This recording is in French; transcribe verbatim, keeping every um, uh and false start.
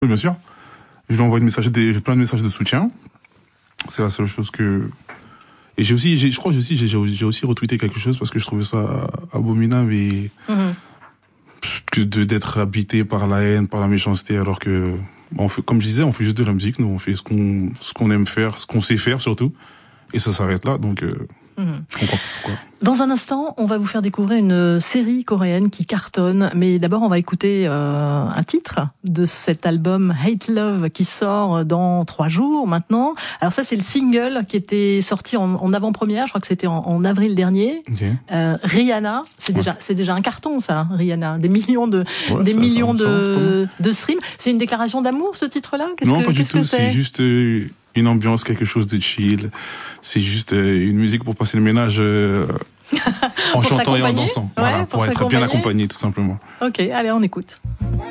Oui, bien sûr. Je lui envoie une message, des, plein de messages de soutien. C'est la seule chose que... Et j'ai aussi, j'ai, je crois que j'ai aussi, j'ai, j'ai aussi retweeté quelque chose parce que je trouvais ça abominable et mm-hmm. de, d'être habité par la haine, par la méchanceté, alors que, on fait, comme je disais, on fait juste de la musique, nous, on fait ce qu'on, ce qu'on aime faire, ce qu'on sait faire surtout, et ça s'arrête là, donc euh, mm-hmm. je comprends pourquoi. Dans un instant, on va vous faire découvrir une série coréenne qui cartonne, mais d'abord on va écouter euh, un titre de cet album Hate Love qui sort dans trois jours maintenant. Alors ça c'est le single qui était sorti en, en avant-première, je crois que c'était en, en avril dernier. Okay. Euh, Rihanna, c'est ouais. déjà c'est déjà un carton ça, Rihanna, des millions de ouais, des ça, millions ça, de ça, de streams. C'est une déclaration d'amour ce titre-là? Qu'est-ce Non, que, pas du qu'est-ce tout. Que c'est, c'est juste euh, une ambiance, quelque chose de chill. C'est juste euh, une musique pour passer le ménage. Euh, en chantant et en dansant, ouais, voilà, pour, pour être bien accompagné tout simplement. Ok, allez on écoute.